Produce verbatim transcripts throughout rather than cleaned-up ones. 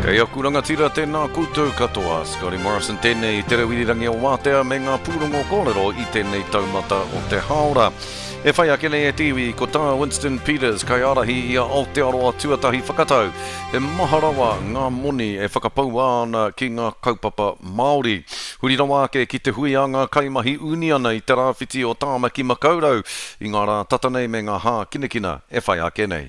Kei aku rangatira tēnā koutou katoa, Scotty Morrison tēnei i te rewirirangi o Wātea me ngā pūrongo kōrero i tēnei taumata o te haora. E whai ake nei e tiwi, ko tā Winston Peters kai arahi i a Aotearoa tuatahi whakatau. E maharawa ngā moni e whakapau ana ki ngā kaupapa Māori. Huri rawa ake ki te hui a ngā kaimahi uniana i te rāwhiti o Tāmaki Makaurau. I ngā rā tatanei me ngā hā kinekina e whai ake nei.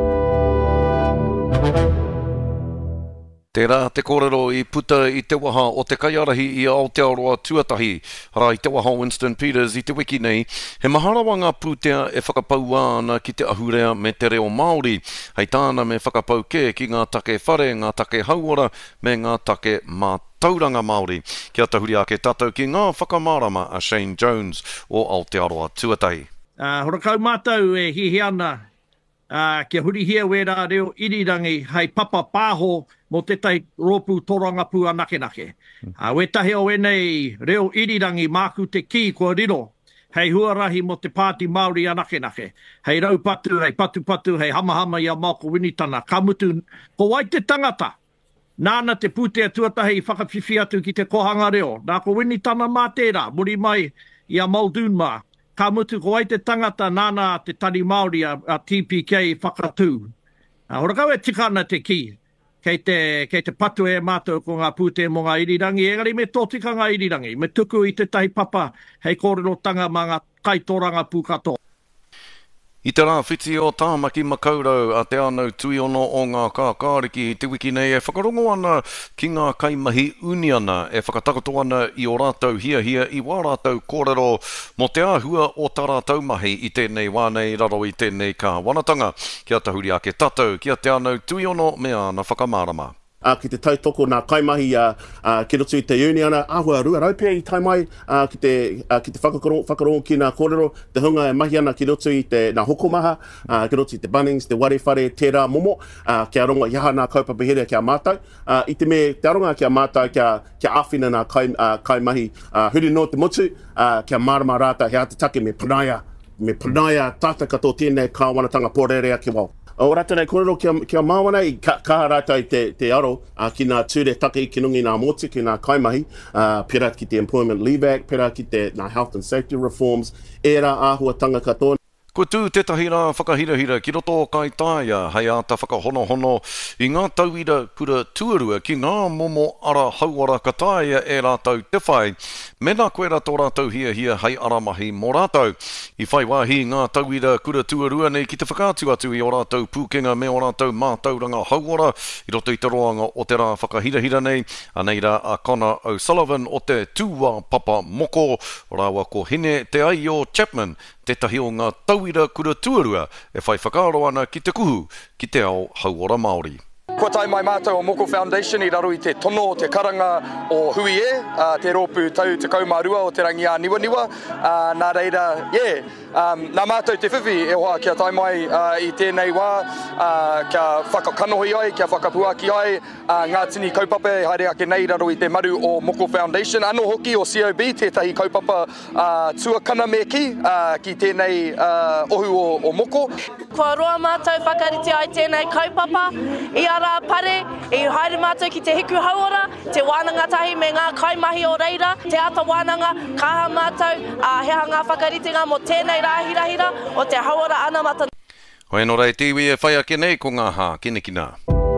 Tērā te kōrero i puta i te waha o te kaiarahi i Aotearoa tuatahi. Hara i te waha Winston Peters i te wiki nei. He maharawa ngā pūtea e whakapau ana ki te ahurea me te reo Māori. Hei tāna me whakapau ke ki ngā take whare, ngā take hauora me ngā take mātauranga Māori. Kia tahuri ake tātou ki ngā whakamārama a Shane Jones o Aotearoa tuatahi. Uh, Horakau mātou e hihi ana. Uh, kia huri hia wera reo irirangi hei papa pāho mo te tai rōpū torangapu anake nake. Uh, we tahe o enei reo irirangi māku te ki kua riro. Hei huarahi mo te pāti Māori anake nake. Hei raupatu, hei patu patu, hei hamahama ia Malko Winitana. Ka mutu, ko wai te tangata. Nāna te pūtea tuatahi i whakawhiwhi atu ki te kohanga reo. Nā ko Winitana mā tērā, muri mai ia Muldoon mā. Ka mutu ko ai te tangata nāna te tani Māori a, a T P K whakatū. Uh, Horakau e tikana te ki, kei te, kei te patu e mātou ko ngā pūte mo ngā irirangi, engari me tōtika ngā irirangi, me tuku i te tahi papa hei kōrero tanga mā ngā kaitoranga pūkato. I te rāwhiti o Tāmaki Makaurau a te anau tuiono o ngā kākāriki i te wiki nei e whakarongo ana ki ngā kaimahi uniana e whakatakoto ana i o rātou hia hia i wā rātou kōrero mo te āhua o tā rātou mahi i tēnei wānei raro i tēnei kā wanatanga. Kia tahuri ake tātou, kia te anau tuiono me ana whakamārama. Uh, ki te tautoko nā kaimahi uh, uh, ki roto i te uniana, ahua rua raupea i tai mai uh, ki te, uh, ki te whakarongo, whakarongo ki nā kōrero, te hunga e mahi ana ki roto i te nā hokomaha, uh, ki roto i te Bunnings, te warewhare, tērā momo, uh, kia ronga iaha nā kaupapa here kia mātou. Uh, I te me, te aronga kia mātou, kia, kia awhina nā kai, uh, kaimahi, uh, huri no te motu, uh, kia marama rāta, hea te take me panaia, me panaia tāta kato tēnei kāwanatanga pōrerea ki wau. O rata nei kōrero kia, kia māwana i ka, kaha rata i te, te aro uh, ki ngā ture take i kinungi ngā moti ki ngā kaimahi, uh, pera ki te Employment Leave Act, pera ki te ngā Health and Safety Reforms, era āhuatanga katoa. Ko tū tētahi rā whakahirahira ki roto o kai tāia hei āta whakahonohono i ngā tauira kura tuarua ki ngā momo ara hauara ka tāia e rātou te whai. Mena koe rā tō rātou hia hia hei aramahi mō rātou. I whai wāhi ngā tauira kura tuarua nei ki te whakātu atu i o rātou pūkenga me o rātou mātauranga hauara i roto i te roanga o te rā whakahirahira nei. Anei rā a Connor O'Sullivan o te tūwā papa moko rāua ko hine te ai o Chapman. Tētahi o ngā tauira kura tuarua e whai whakaaro ana ki te kuhu ki te ao hauora Māori. Kua tai mai mātou o Moko Foundation i raro i te tono o te karanga o hui e, uh, te rōpū tau te kaumārua o te rangi a niwa niwa. Uh, nā reira, yeah, um, nā mātou te whiwhi e hoa kia tai mai uh, i tēnei wā, uh, kia whakakanohi ai, kia whakapuaki ai, uh, ngā tini kaupapa e haere ake nei raro i te maru o Moko Foundation. Ano hoki o C O B, tētahi kaupapa uh, tuakana me ki, uh, ki tēnei uh, ohu o, o Moko. Kua roa mātou whakariti ai tēnei kaupapa, i ara pare, i haere mātou ki te hiku hauora, te wānanga tahi me ngā kaimahi o reira, te ata wānanga, kaha mātou, uh, hea ngā whakaritinga mo tēnei rāhirahira o te hauora ana mata. Hoi no rei tiwi e whai ake nei ko ngā hā kinekina.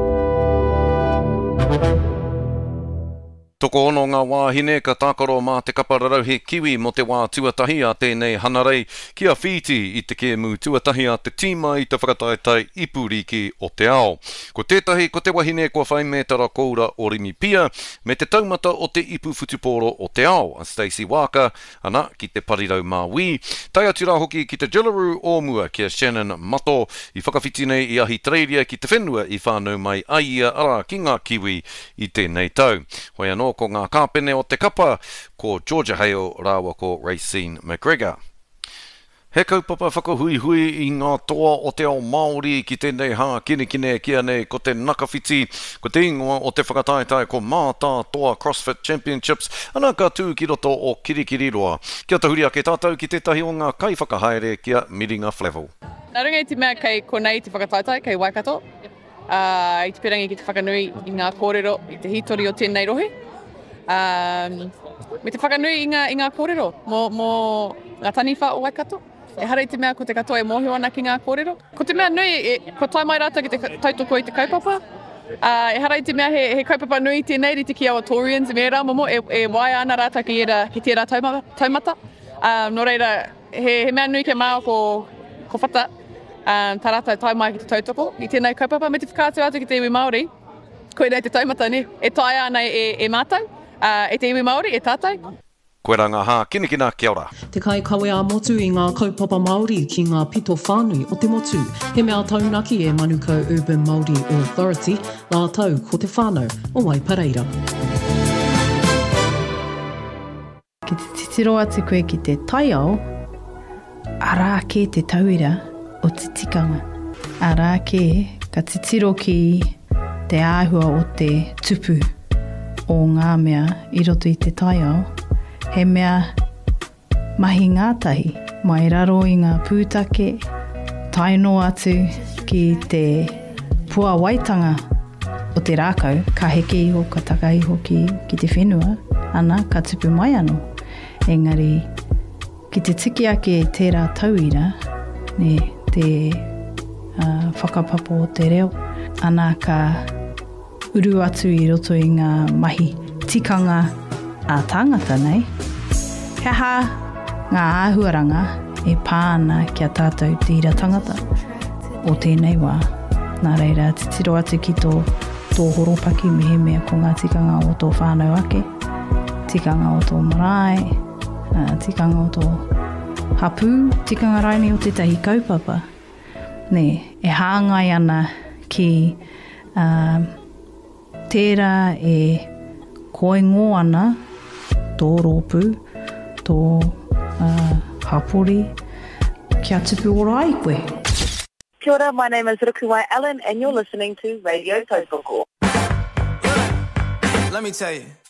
Toko ono ngā wāhine ka tākaro mā te kapararau he kiwi mo te wā tuatahi a tēnei hanarei kia whiti i te kēmu tuatahi a te tīma i te whakataetai ipuriki o te ao. Ko tētahi ko te wahine kua whai mētara koura o rimi pia me te taumata o te ipu futuporo o te ao a Stacey Walker ana ki te parirau mā wī. Tai atu rā hoki ki te Jalaru o mua kia Shannon Mato i whakawhiti nei i ahi treiria ki te whenua i whānau mai aia ara ki ngā kiwi i tēnei tau. Hoi anō ko ngā kāpene o te kapa, ko Georgia Hale rāua ko Racine McGregor. He kaupapa whakahui hui i ngā toa o te ao Māori ki tēnei hā kinekine kia nei ko te nakawhiti, ko te ingoa o te whakataetai ko Mātā Toa CrossFit Championships, ana ka tū ki roto o Kirikiriroa. Kia tahuri ake tātou ki tētahi o ngā kai whakahaere kia Miringa Flevel. Nā runga i te mea kei konei te whakataetai, kei Waikato. uh, i te pirangi ki te whakanui i ngā kōrero, i te hitori o tēnei rohe. Um, me te whakanui i ngā, i ngā kōrero, mō, mō ngā taniwha o Waikato. E hara i te mea ko te katoa e mōhio ana ki ngā kōrero. Ko te mea nui, e, ko tai mai rata ki te tautoko i te kaupapa. Uh, e hara i te mea he, he kaupapa nui tēnei ri te ki awa Torians, me rā momo, e, e wai ana rata ki, era, ki tērā taumata. taumata. Um, no reira, he, he mea nui ke māo ko, ko whata, um, tā rata tai mai ki te tautoko. I tēnei kaupapa, me te whakātu atu ki te iwi Māori, koe nei te taumata ni, e tai ana e, e mātou, uh, e te iwi Māori, e tātou. Koe ranga hā, kinikina, kia ora. Te kai kawe a motu i ngā kaupapa Māori ki ngā pito whānui o te motu. He mea taunaki e Manukau Urban Māori Authority, la tau ko te whānau o Waipareira. Ki te titiro atu koe ki te taiao, arā ke te tauira o te tikanga. Arā ke ka titiro ki te āhua o te tupu o ngā mea i roto i te taiao. He mea mahi ngātahi, mai raro i ngā pūtake, taino atu ki te pua waitanga o te rākau, ka heke iho, ka taka iho ki, ki te whenua, ana ka tupu mai anō. Engari, ki te tiki ake tērā tauira, ne te uh, whakapapo o te reo, ana ka uru atu i roto i ngā mahi tikanga a tāngata nei. He ha ngā āhuaranga e pāna kia tātou te ira tangata o tēnei wā. Nā reira, te tiro atu ki tō, tō horopaki me he mea ko ngā tikanga o tō whānau ake, tikanga o tō marae, uh, tikanga o tō hapū, tikanga raini o tētahi kaupapa. Ne, e hāngai ana ki uh, tērā e koengo ana tō rōpū, tō uh, hapori, kia tupu ora ai koe. Kia ora, my name is Rukuwai Allen and you're listening to Radio Tautoko. Let me tell you.